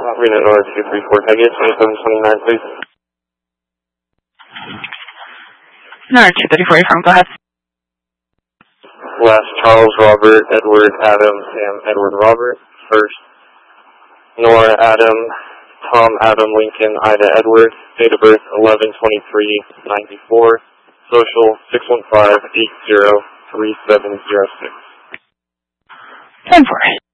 Reno North 234, can I get 2729, please? North 234, from, go ahead. Last, Charles, Robert, Edward, Adam, Sam, Edward, Robert. First, Nora, Adam, Tom, Adam, Lincoln, Ida, Edward. Date of birth, 11/23/94. Social, 615-80-3706. 10-4.